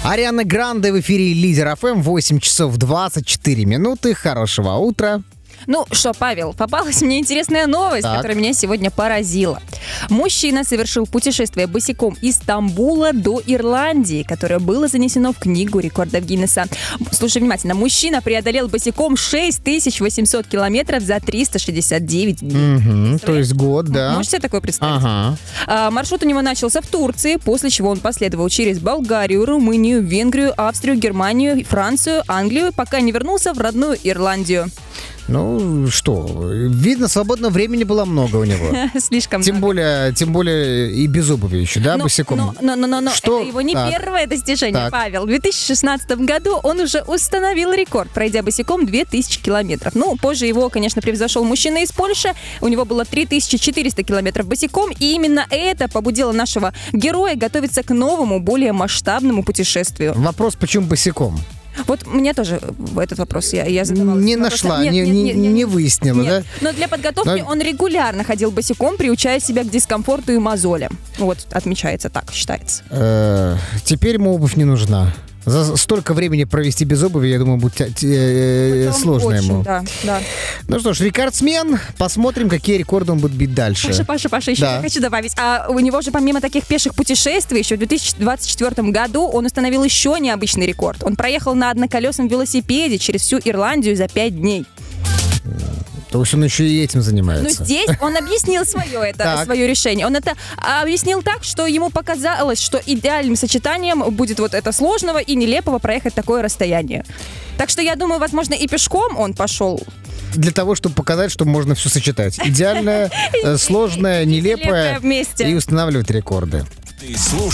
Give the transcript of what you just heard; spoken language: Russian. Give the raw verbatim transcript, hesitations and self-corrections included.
Ариана Гранде в эфире Лидер эф эм, восемь часов двадцать четыре минуты. Хорошего утра. Ну что, Павел, попалась мне интересная новость, Так. которая меня сегодня поразила. Мужчина совершил путешествие босиком из Стамбула до Ирландии, которое было занесено в книгу рекордов Гиннесса. Слушай внимательно. Мужчина преодолел босиком шесть тысяч восемьсот километров за триста шестьдесят девять дней. Угу, то есть год, да. Можете себе такое представить? Ага. А, маршрут у него начался в Турции, после чего он последовал через Болгарию, Румынию, Венгрию, Австрию, Германию, Францию, Англию, пока не вернулся в родную Ирландию. Ну, что, видно, свободного времени было много у него. Слишком Тем много. более, тем более и без обуви еще, да, Но- босиком? Но, но, но, но, но Что? это его не Так. первое достижение, Так. Павел. В две тысячи шестнадцатом году он уже установил рекорд, пройдя босиком две тысячи километров. Ну, позже его, конечно, превзошел мужчина из Польши. У него было три тысячи четыреста километров босиком. И именно это побудило нашего героя готовиться к новому, более масштабному путешествию. Вопрос, почему босиком? Вот мне тоже этот вопрос я, я задавала. Не Вопрос- нашла, нет, не, нет, не, нет, нет, не выяснила, Нет. да? Но для подготовки Но- он регулярно ходил босиком, приучая себя к дискомфорту и мозолям. Вот, отмечается так, считается. Э, теперь ему обувь не нужна. За столько времени провести без обуви, я думаю, будет тя- э, Потом сложно очень, ему. Да, да. Ну что ж, рекордсмен. Посмотрим, какие рекорды он будет бить дальше. Паша, Паша, Паша, еще Да. я хочу добавить. А у него же помимо таких пеших путешествий, еще в две тысячи двадцать четвёртом году он установил еще необычный рекорд. Он проехал на одноколесном велосипеде через всю Ирландию за пять дней. То есть он еще и этим Но занимается. здесь он объяснил свое, это, Так. свое решение. Он это объяснил так, что ему показалось, что идеальным сочетанием будет вот это сложного и нелепого проехать такое расстояние. Так что я думаю, возможно, и пешком он пошел. Для того, чтобы показать, что можно все сочетать. Идеальное, э, сложное, Нелепое нелепое вместе. и устанавливать рекорды. Ты слушаешь